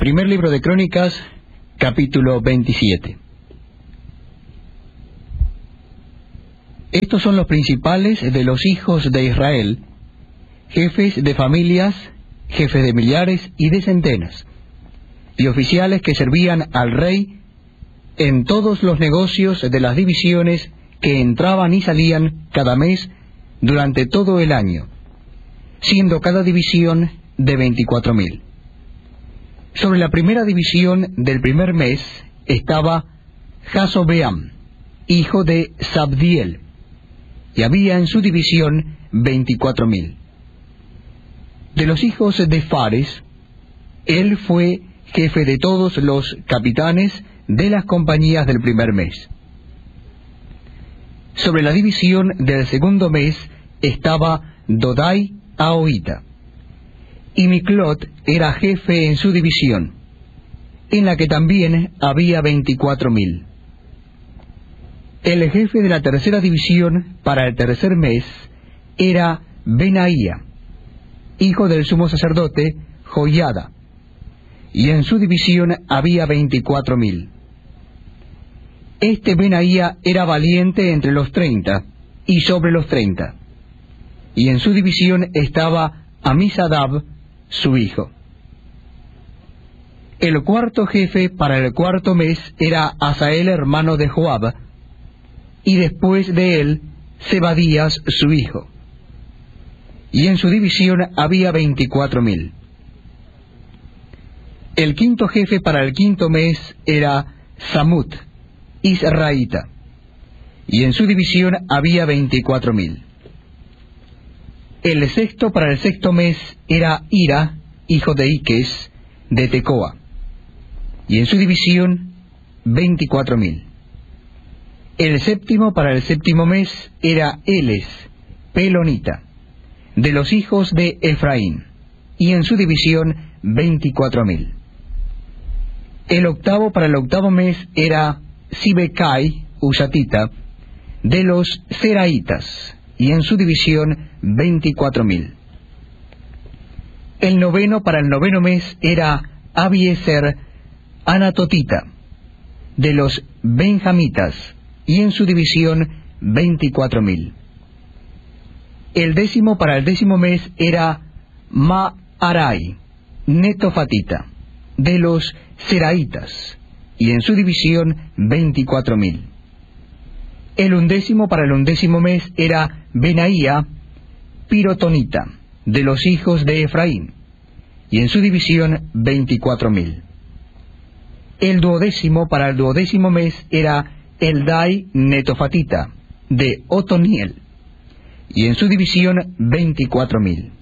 Primer libro de Crónicas, capítulo 27. Estos son los principales de los hijos de Israel, jefes de familias, jefes de millares y de centenas, y oficiales que servían al rey en todos los negocios de las divisiones que entraban y salían cada mes durante todo el año, siendo cada división de 24,000. Sobre la primera división del primer mes estaba Jasobeam, hijo de Sabdiel, y había en su división 24,000. De los hijos de Fares, él fue jefe de todos los capitanes de las compañías del primer mes. Sobre la división del segundo mes estaba Dodai Ahoita, y Miclot era jefe en su división, en la que también había 24,000. El jefe de la tercera división para el tercer mes era Benaía, hijo del sumo sacerdote Joiada, y en su división había 24,000. Este Benaía era valiente entre los 30 y sobre los 30, y en su división estaba Amisadab, su hijo. El cuarto jefe para el cuarto mes era Asael, hermano de Joab, y después de él Zebadías, su hijo, y en su división había 24,000. El quinto jefe para el quinto mes era Samut, israelita, y en su división había 24,000. El sexto para el sexto mes era Ira, hijo de Iques, de Tecoa, y en su división 24,000. El séptimo para el séptimo mes era Eles, pelonita, de los hijos de Efraín, y en su división 24,000. El octavo para el octavo mes era Sibecai, usatita, de los Seraitas, y en su división 24,000. El noveno para el noveno mes era Abiezer, anatotita, de los benjamitas, y en su división 24,000. El décimo para el décimo mes era Maarai, netofatita, de los seraitas, y en su división 24,000. El undécimo para el undécimo mes era Benaía, pirotonita, de los hijos de Efraín, y en su división 24,000. El duodécimo para el duodécimo mes era Eldai, netofatita, de Otoniel, y en su división 24,000.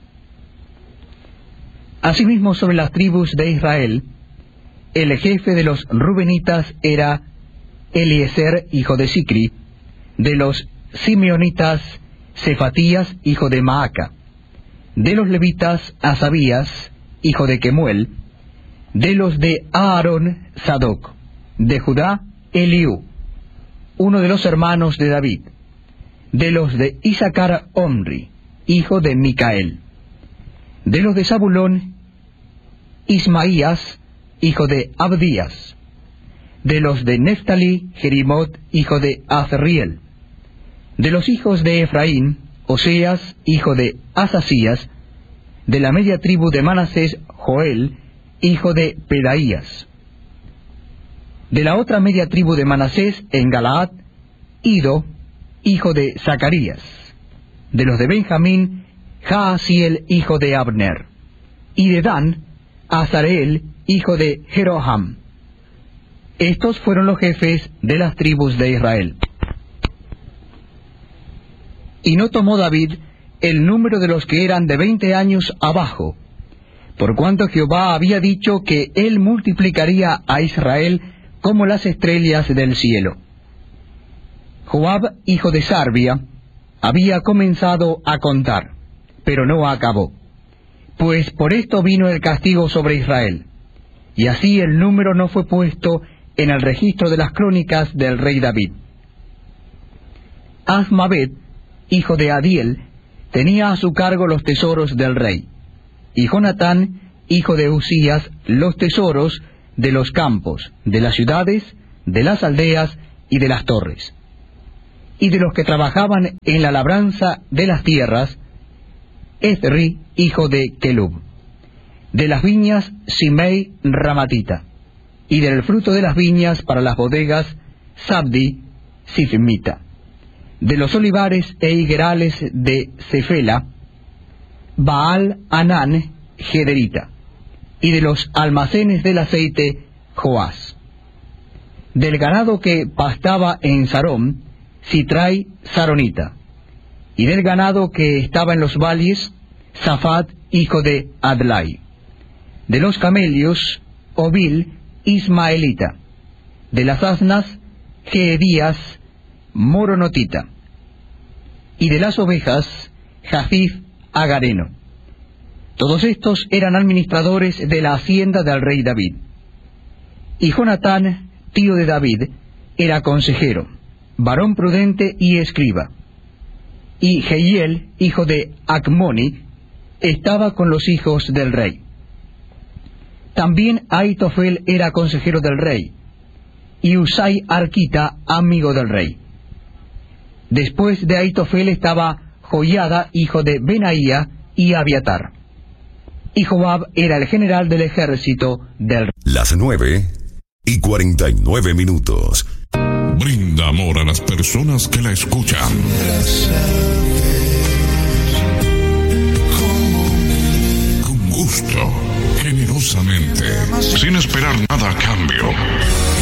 Asimismo, sobre las tribus de Israel, el jefe de los rubenitas era Eliezer, hijo de Sicri; de los simeonitas, Cefatías, hijo de Maaca; de los levitas, Asabías, hijo de Kemuel; de los de Aarón, Sadoc; de Judá, Eliú, uno de los hermanos de David; de los de Isaacar, Omri, hijo de Micael; de los de Zabulón, Ismaías, hijo de Abdías; de los de Neftalí, Jerimot, hijo de Azriel; de los hijos de Efraín, Oseas, hijo de Asasías; de la media tribu de Manasés, Joel, hijo de Pedaías; de la otra media tribu de Manasés, en Galaad, Ido, hijo de Zacarías; de los de Benjamín, Jaasiel, hijo de Abner; y de Dan, Azareel, hijo de Jeroham. Estos fueron los jefes de las tribus de Israel. Y no tomó David el número de los que eran de 20 años abajo, por cuanto Jehová había dicho que él multiplicaría a Israel como las estrellas del cielo. Joab, hijo de Sarbia, había comenzado a contar, pero no acabó, pues por esto vino el castigo sobre Israel, y así el número no fue puesto en el registro de las crónicas del rey David. Asmaveth, hijo de Adiel, tenía a su cargo los tesoros del rey, y Jonatán, hijo de Usías, los tesoros de los campos, de las ciudades, de las aldeas y de las torres. Y de los que trabajaban en la labranza de las tierras, Ezri, hijo de Kelub. De las viñas, Simei Ramatita. Y del fruto de las viñas para las bodegas, Sabdi Sifmita. De los olivares e higuerales de Cefela, Baal Anán Gederita. Y de los almacenes del aceite, Joás. Del ganado que pastaba en Sarón, Sitrai Saronita. Y del ganado que estaba en los valles, Safat, hijo de Adlai. De los camellos, Obil, Ismaelita. De las asnas, Geedías, Moronotita. Y de las ovejas, Jafif, Agareno. Todos estos eran administradores de la hacienda del rey David. Y Jonatán, tío de David, era consejero, varón prudente y escriba. Y Jehiel, hijo de Acmoni, estaba con los hijos del rey. También Aitofel era consejero del rey, y Usai Arquita, amigo del rey. Después de Aitofel estaba Joiada, hijo de Benaía, y Abiatar. Y Joab era el general del ejército del rey. Las 9:49. Brinda amor a las personas que la escuchan. Con gusto, generosamente, sin esperar nada a cambio.